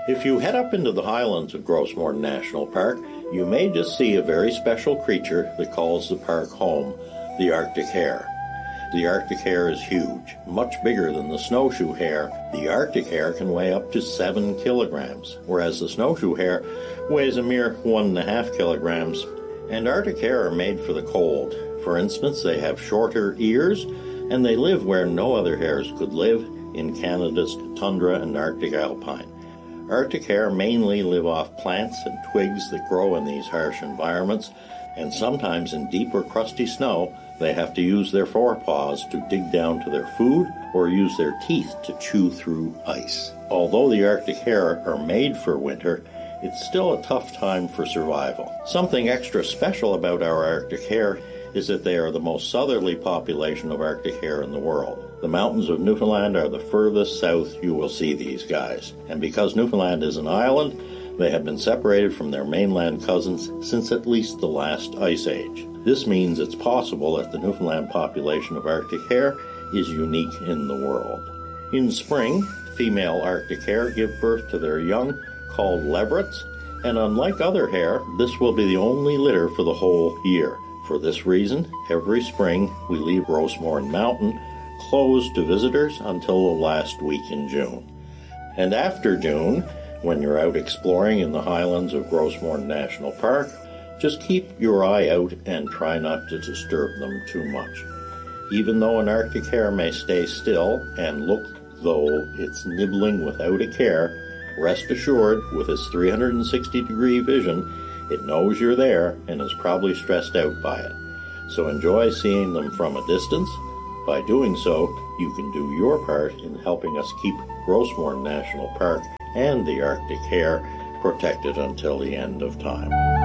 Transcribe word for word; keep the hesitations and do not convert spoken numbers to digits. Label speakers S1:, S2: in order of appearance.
S1: If you head up into the highlands of Grossmoor National Park, you may just see a very special creature that calls the park home, the Arctic hare. The Arctic hare is huge, much bigger than the snowshoe hare. The Arctic hare can weigh up to seven kilograms, whereas the snowshoe hare weighs a mere one and a half kilograms. And Arctic hare are made for the cold. For instance, they have shorter ears, and they live where no other hares could live, in Canada's tundra and Arctic alpine. Arctic hare mainly live off plants and twigs that grow in these harsh environments, and sometimes in deep or crusty snow, they have to use their forepaws to dig down to their food or use their teeth to chew through ice. Although the Arctic hare are made for winter, it's still a tough time for survival. Something extra special about our Arctic hare is that they are the most southerly population of Arctic hare in the world. The mountains of Newfoundland are the furthest south you will see these guys. And because Newfoundland is an island, they have been separated from their mainland cousins since at least the last ice age. This means it's possible that the Newfoundland population of Arctic hare is unique in the world. In spring, female Arctic hare give birth to their young, called leverets, and unlike other hare, this will be the only litter for the whole year. For this reason, every spring we leave Rosemorne Mountain closed to visitors until the last week in June. And after June, when you're out exploring in the highlands of Grossmoor National Park, just keep your eye out and try not to disturb them too much. Even though an Arctic hare may stay still and look though it's nibbling without a care, rest assured, with its three hundred sixty degree vision, it knows you're there and is probably stressed out by it. So enjoy seeing them from a distance. By doing so, you can do your part in helping us keep Grossmoor National Park and the Arctic hare protected until the end of time.